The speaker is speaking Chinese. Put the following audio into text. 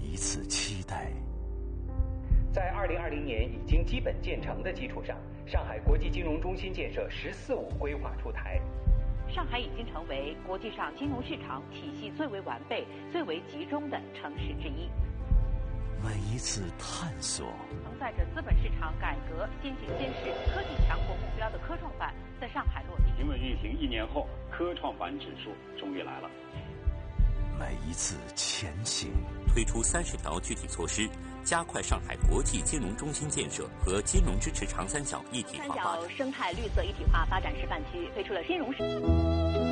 一次期待。 在2020年已经基本建成的基础上，上海国际金融中心建设“十四五”规划出台。 上海已经成为国际上金融市场体系最为完备、最为集中的城市之一。 每一次探索， 承载着资本市场改革、先进先试、科技强国目标的科创板在上海落地。 平稳运行1年后，科创板指数终于来了。 每一次前行， 推出30条具体措施，加快上海国际金融中心建设和金融支持长三角一体化发展。 三角生态绿色一体化发展示范区推出了金融